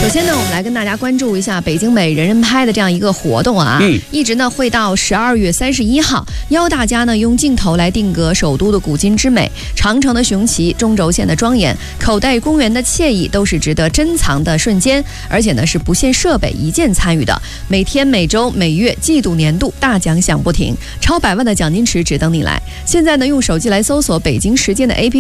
先呢，我们来跟大家关注一下北京美人人拍的这样一个活动啊，一直呢会到12月31号，邀大家呢用镜头来定格首都的古今之美、长城的雄奇、中轴线的庄严、口袋公园的惬意，都是值得珍藏的瞬间，而且呢是不限设备，一键参与的。每天、每周、每月、季度、年度大奖响不停，超100万的奖金池只等你来。现在呢用手机来搜索北京时间的 APP。